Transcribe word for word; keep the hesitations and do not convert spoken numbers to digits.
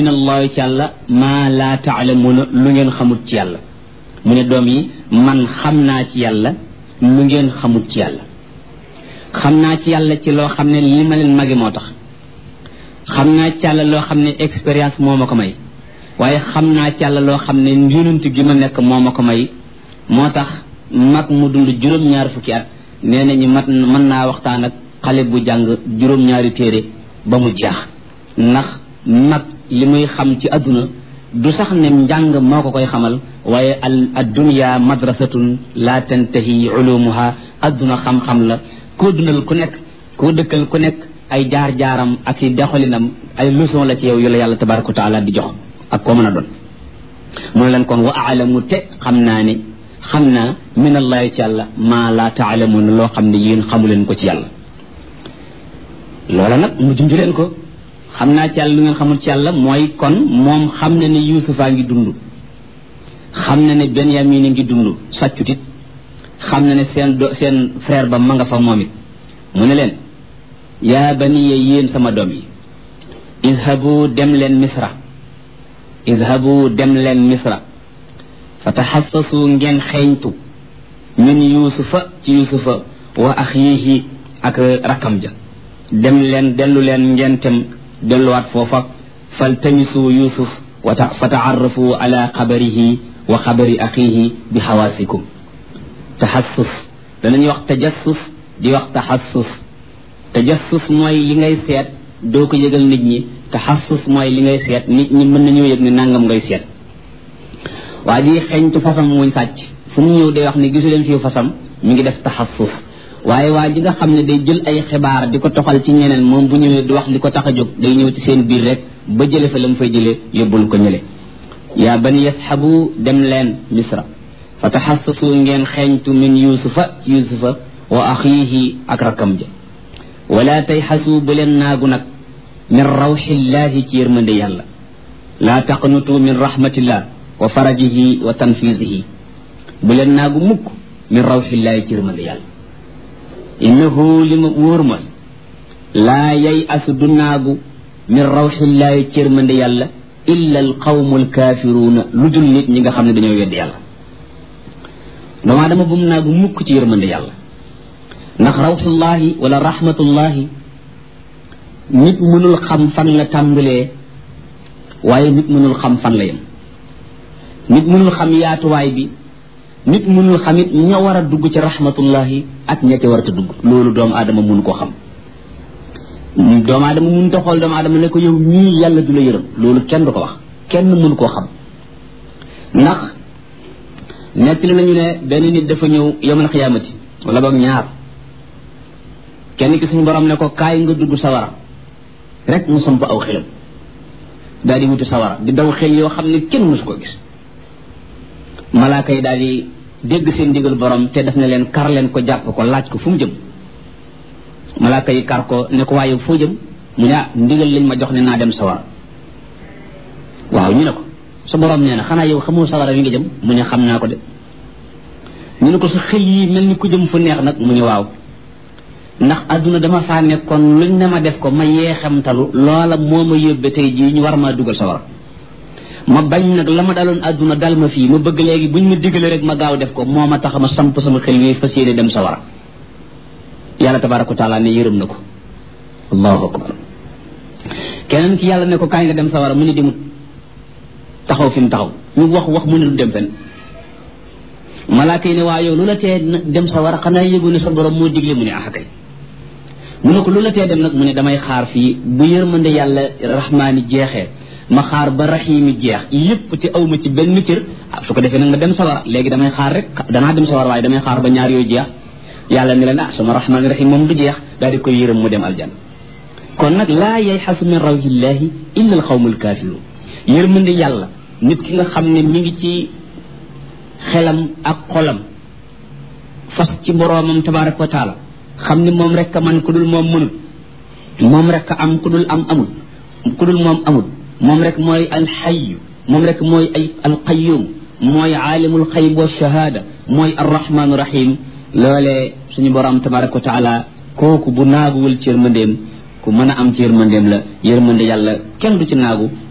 min allahi ci yàlla maa laa taalamuuna lu ngeen xamut ci yàlla mu ne doom yi man xam naa ci yàlla lu ngeen xamut ci yàlla xam naa ci yàlla ci loo xam ne li ma leen magi moo tax xam naa ci yàlla loo xam ne expérience moo ma ko may waaye xam naa ci yàlla loo xam ne yonent gi ma nekk moo ma ko may moo tax mag mu dund juróom-ñaar fukki at nee nañu mat mën naa waxtaan ak xale bu jàng juróom-ñaari téere ba mu jeex ndax mag li muy xam ci adduna du sax ne njàng moo ko koy xamal waaye al addunya madrasatun la tantahi ulumuha adduna xam-xam la koo dundal ku nekk koo dëkkal ku nekk ay jaar-jaaram ak i doxalinam ay leçon la ci yow yu la yàlla tabaraka wa taala di jox ak koo mën a doon mu ne leen kon wa aalamu te xam naa ne xam naa min allahi ci yàlla maa laa taalamuun loo xam ne yéen xamu leen ko ci yàlla loola nag mu junj leen ko xam naa ci yàlla lu ngeen xamul ci yàlla mooy kon moom xam na ne yuusufaa ngi dund xam na ne benyamin ngi dund sàccutit xam na ne seen do seen frère ba ma nga fa moom it mu ne leen yaa baniya yéen sama doom yi idhabu dem leen misra idhabu dem leen misra fa taxassasu ngeen xeeñtu min yuusufa ci yuusufa wa axiihi ak rakkam ja dem leen dellu leen ngeen tem delluwaat foofa faltamisu yusuf wa fa taarrafu ala xabarihi wa xabari axiihi bi xawaasikum taxassus danañuy wax tajassus di wax taxassus tajassus mooy li ngay seet doo ko yëgal nit ñi taxassus mooy li ngay seet nit ñi mën nañoo yëg ne nangam ngay seet waa ji xeeñtu fasam muñ sàcc fu mu ñëw day wax ne gisu leen fii fasam mi ngi def taxassus waaye waa ji nga xam ne day jël ay xibaar di ko toxal ci ñeneen moom bu ñëwee du wax li ko tax a jóg day ñëw ci seen biir rek ba jële fa la mu fay jëlee yóbbul ko ñële yaa bani yasxabu dem leen misra fa taxassasu ngeen xeeñtu min yusufa ci yusufa wa axiihi ak rakkam ja wala tay xasu bu leen naagu nag min rawxillahi ci yërmande yàlla laa taqnutu min rahmatillah wa farajihi wa tanfisihi bu leen naagu mukk min rawxillahi ci yërmande yàlla innahu li ma wóor mooy laa yay asu du naagu min rawxillaahi ci yërmande yàlla illa al qawmu al kaafiruuna lu dul nit ñi nga xam ne dañoo weddi yàlla doomaa dama bu mu naagu mukk ci yërmande yàlla ndax rawxullaahi wala rahmatullaahi nit mënul xam fan la tàmbalee waaye nit mënul xam fan la yem nit mënul xam yaatuwaay bi nit mënul xamit ña war a dugg ci rahmatullahi ak ña ca war a dugg loolu doomu aadama mun koo xam doomu aadama mun ta xool doomu aadama ne ko yow ñii yàlla du la yërëm loolu kenn du ko wax kenn mun koo xam ndax nettali nañu ne benn nit dafa ñëw yawmal xiyaamati wala boog ñaar kenn ki suñu borom ne ko kaay nga dugg sawara rek mu samp aw xelam daal di wuti sawara di daw xel yoo xam ne kenn mësu ko gis malaaka yi daal di dégg seen ndigal borom te def na leen kar leen ko jàpp ko laaj ko fu mu jëm malaaka yi kar ko ne ko waaye foo jëm mu ne ah ndigal lañ ma jox ne naa dem sawara waaw ñu ne ko sa borom nee na xanaa yow xamoo sawara wi nga jëm mu ne xam naa ko de ñu ne ko sa xel yi mel ni ku jëm fu neex nag mu ne waaw ndax adduna dama faa nekkoon luñ ne ma def ko ma yeexamtalu loola moo ma yóbbe tey jii ñu war maa dugal sawara ma bañ nag la ma daloon adduna dal ma fii ma bëgg léegi buñ ma digale rek ma gaaw def ko moo ma tax ma samp sama xel wi fas yéene dem sawara yàlla tabaraka wa taala ne yërëm na ko allahu akbar keneen ki yàlla ne ko kaay nga dem sawara mu ne demut taxaw fi mu taxaw ñu wax wax mu ne du dem fen malaaka yi ne waa yow lu la tee dem sawara xanaa yëgu ne sa borom moo digle mu ne ah kay mu ne ko lu la tee dem nag mu ne damay xaar fii bu yërmande yàlla rahmaani jeexee ma xaar ba raxiimi jeex yëpp te awma ci benn cër su ko defee nag nga dem sawara léegi damay xaar rek danaa dem sawara waaye damay xaar ba ñaar yooyu jeex yàlla ne leen ah sama rahmaani raxiim moom du jeex daal di koy yërëm mu dem aljan kon nag laa yayxasu min rawxillaahi illa al xawmu al kaafiruun yërmande yàlla nit ki nga xam ne mi ngi ci xelam ak xolam fas ci boroomam tabaraka wa taala xam ne moom rek a man ku dul moom mënul moom rek a am ku dul am amul ku dul moom amul moom rek mooy alxayu moom rek mooy ay alqayum mooy aalimul xayb wa shahaada mooy arrahmaanu rahim loolee suñu borom tabaraka wa taala kooku bu naaguwul ci yërmandeem ku mën a am ci yërmandeem la yërmande yàlla kenn du ci naagu